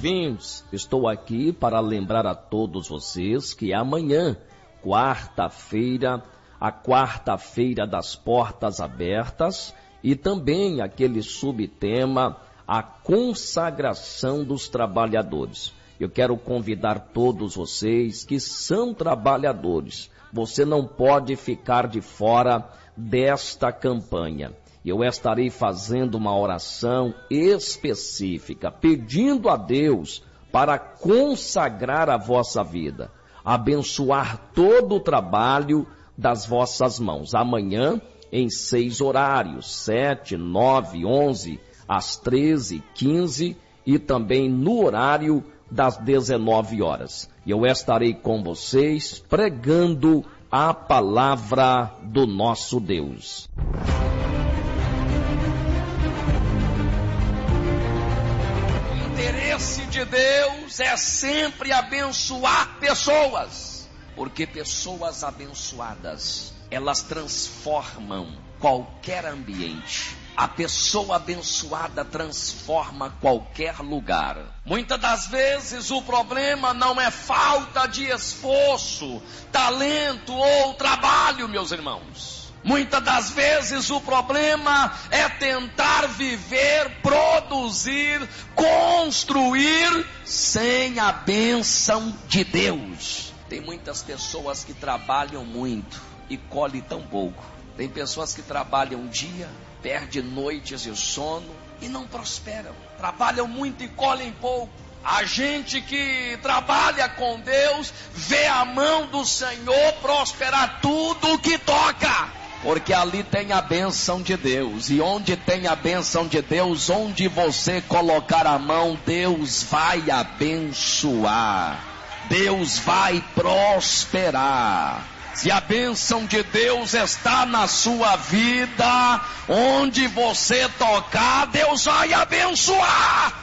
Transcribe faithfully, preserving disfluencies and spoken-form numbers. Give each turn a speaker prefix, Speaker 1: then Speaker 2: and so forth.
Speaker 1: ouvintes, estou aqui para lembrar a todos vocês que amanhã, quarta-feira, a quarta-feira das portas abertas e também aquele subtema, a consagração dos trabalhadores. Eu quero convidar todos vocês que são trabalhadores. Você não pode ficar de fora desta campanha. Eu estarei fazendo uma oração específica, pedindo a Deus para consagrar a vossa vida, abençoar todo o trabalho das vossas mãos. Amanhã, em seis horários, sete, nove, onze, às treze, quinze e também no horário das dezenove horas. Eu estarei com vocês pregando a palavra do nosso Deus.
Speaker 2: O interesse de Deus é sempre abençoar pessoas, porque pessoas abençoadas, elas transformam qualquer ambiente. A pessoa abençoada transforma qualquer lugar. Muitas das vezes o problema não é falta de esforço, talento ou trabalho, meus irmãos. Muitas das vezes o problema é tentar viver, produzir, construir sem a bênção de Deus. Tem muitas pessoas que trabalham muito e colhem tão pouco. Tem pessoas que trabalham um dia, perdem noites de sono e não prosperam. Trabalham muito e colhem pouco. A gente que trabalha com Deus vê a mão do Senhor prosperar tudo o que toca, porque ali tem a bênção de Deus. E onde tem a bênção de Deus, onde você colocar a mão, Deus vai abençoar, Deus vai prosperar. Se a bênção de Deus está na sua vida, onde você tocar, Deus vai abençoar.